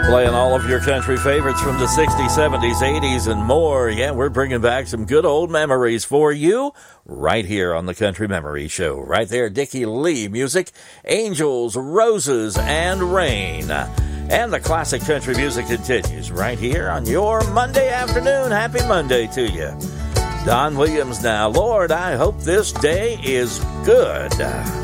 Playing all of your country favorites from the 60s, 70s, 80s, and more. Yeah, we're bringing back some good old memories for you right here on the Country Memory Show. Right there, Dickie Lee music, Angels, Roses, and Rain. And the classic country music continues right here on your Monday afternoon. Happy Monday to you. Don Williams now. Lord, I hope this day is good.